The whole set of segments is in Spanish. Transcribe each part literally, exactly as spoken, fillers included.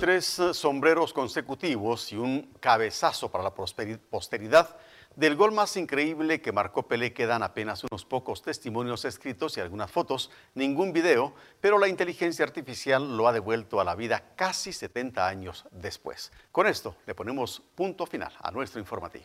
Tres eh, sombreros consecutivos y un cabezazo para la prosperi- posteridad. Del gol más increíble que marcó Pelé quedan apenas unos pocos testimonios escritos y algunas fotos, ningún video, pero la inteligencia artificial lo ha devuelto a la vida casi setenta años después. Con esto le ponemos punto final a nuestro informativo.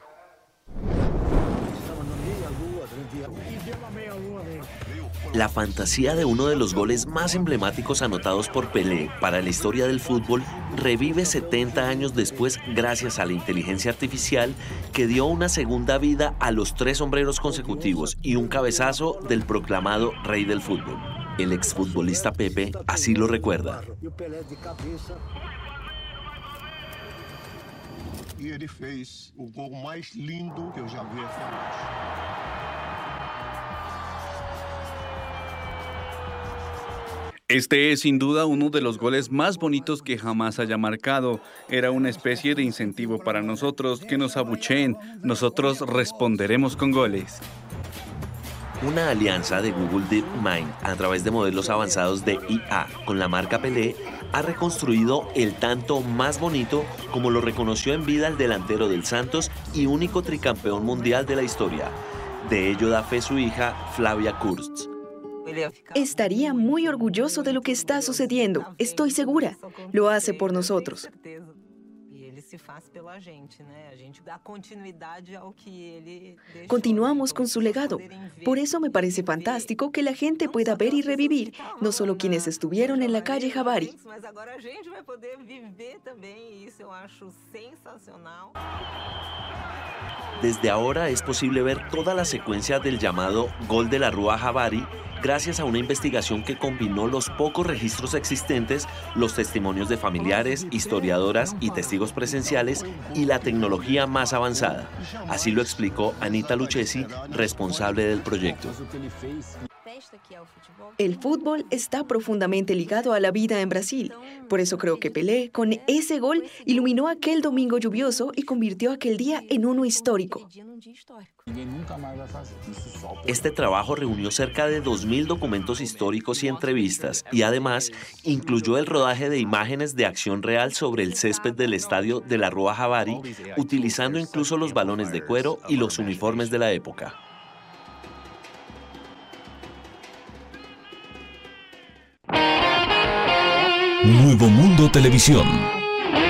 La fantasía de uno de los goles más emblemáticos anotados por Pelé para la historia del fútbol revive setenta años después gracias a la inteligencia artificial que dio una segunda vida a los tres sombreros consecutivos y un cabezazo del proclamado rey del fútbol. El exfutbolista Pepe así lo recuerda. E ele fez o gol mais lindo que eu já vi essa noite. Este es sin duda uno de los goles más bonitos que jamás haya marcado. Era una especie de incentivo para nosotros, que nos abucheen. Nosotros responderemos con goles. Una alianza de Google DeepMind a través de modelos avanzados de I A con la marca Pelé ha reconstruido el tanto más bonito, como lo reconoció en vida el delantero del Santos y único tricampeón mundial de la historia. De ello da fe su hija Flavia Kurtz. Estaría muy orgulloso de lo que está sucediendo, estoy segura. Lo hace por nosotros. Continuamos con su legado. Por eso me parece fantástico que la gente pueda ver y revivir, no solo quienes estuvieron en la calle Javari. Desde ahora es posible ver toda la secuencia del llamado Gol de la Rúa Javari gracias a una investigación que combinó los pocos registros existentes, los testimonios de familiares, historiadoras y testigos presenciales y la tecnología más avanzada. Así lo explicó Anita Lucchesi, responsable del proyecto. El fútbol está profundamente ligado a la vida en Brasil. Por eso creo que Pelé, con ese gol, iluminó aquel domingo lluvioso y convirtió aquel día en uno histórico. Este trabajo reunió cerca de dos mil documentos históricos y entrevistas y además incluyó el rodaje de imágenes de acción real sobre el césped del estadio de la Rúa Javari, utilizando incluso los balones de cuero y los uniformes de la época. Nuevo Mundo Televisión.